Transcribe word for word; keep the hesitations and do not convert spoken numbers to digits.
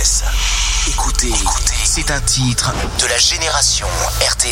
S. Écoutez, Écoutez, c'est un titre de la génération R T S.